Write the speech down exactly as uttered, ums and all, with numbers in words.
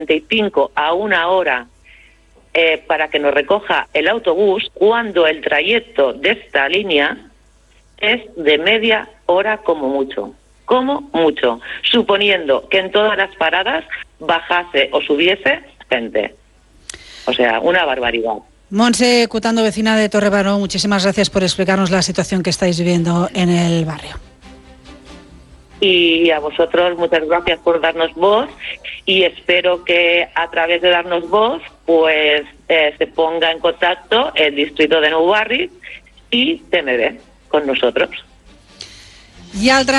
y cinco a una hora eh, para que nos recoja el autobús, cuando el trayecto de esta línea es de media hora como mucho, como mucho, suponiendo que en todas las paradas bajase o subiese gente. O sea, una barbaridad. Montse Cutando, vecina de Torrebaró, muchísimas gracias por explicarnos la situación que estáis viviendo en el barrio. Y a vosotros muchas gracias por darnos voz, y espero que a través de darnos voz pues eh, se ponga en contacto el distrito de Nou Barris y T M B con nosotros. Y altra